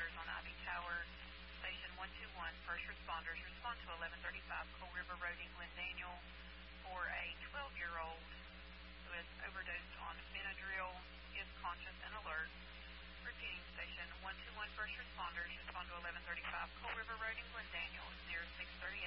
responders on Ivy Tower, Station 121. First responders respond to 1135 Coal River Road in Glendaniel for a 12-year-old who has overdosed on Benadryl, is conscious and alert. Repeating, Station 121 first responders respond to 1135 Coal River Road in Glendaniel. It's near 6:30